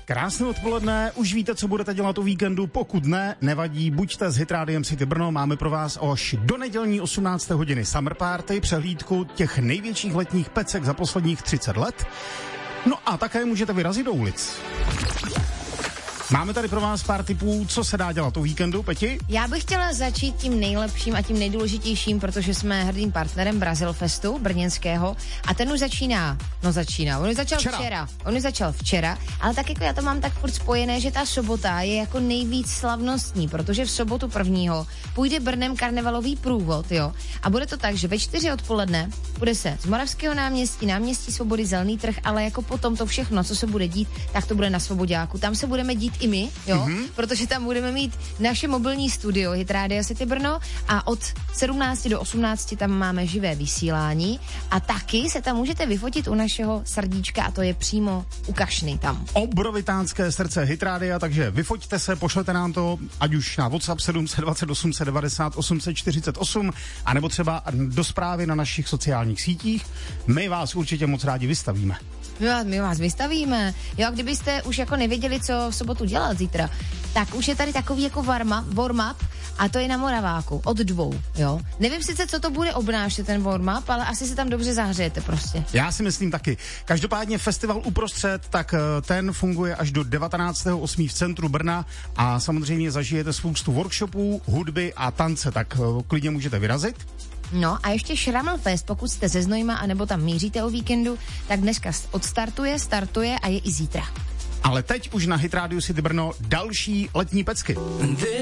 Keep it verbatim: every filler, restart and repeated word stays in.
Krásné odpoledne, už víte, co budete dělat o víkendu, pokud ne, nevadí, buďte s Hit Rádiem City Brno, máme pro vás až do nedělní osmnácté hodiny Summer Party, přehlídku těch největších letních pecek za posledních třicet let. No a také můžete vyrazit do ulic. Máme tady pro vás pár tipů, co se dá dělat o víkendu, Peti? Já bych chtěla začít tím nejlepším a tím nejdůležitějším, protože jsme hrdým partnerem Brazil Festu brněnského a ten už začíná, no začíná, on už začal včera, včera on už začal včera, ale tak jako já to mám tak furt spojené, že ta sobota je jako nejvíc slavnostní, protože v sobotu prvního půjde Brnem karnevalový průvod, jo, a bude to tak, že ve čtyři odpoledne bude se z Moravského náměstí, náměstí Svobody, Zelený trh, ale jako potom to všechno, co se bude dít, tak to bude na Svoboďáku, tam se budeme dít i my, jo, mm-hmm. protože tam budeme mít naše mobilní studio Hit Rádia City Brno a od sedmnácti do osmnácti tam máme živé vysílání a taky se tam můžete vyfotit u našeho srdíčka a to je přímo u kašny tam. Obrovitánské srdce Hit Rádia, takže vyfoťte se, pošlete nám to ať už na WhatsApp sedm set dvacet osm set devadesát osm set čtyřicet osm anebo třeba do zprávy na našich sociálních sítích. My vás určitě moc rádi vystavíme. My, my vás vystavíme. Jo, a kdybyste už jako nevěděli, co v sobotu dělat zítra, tak už je tady takový jako warm-up a to je na Moraváku od dvou, jo. Nevím sice, co to bude obnášet ten warm-up, ale asi se tam dobře zahřejete prostě. Já si myslím taky. Každopádně festival uprostřed, tak ten funguje až do devatenáctého osmého v centru Brna a samozřejmě zažijete spoustu workshopů, hudby a tance, tak klidně můžete vyrazit. No a ještě Šramelfest, pokud jste ze Znojma anebo tam míříte o víkendu, tak dneska odstartuje, startuje a je i zítra. Ale teď už na Hit Radio City Brno další letní pecky.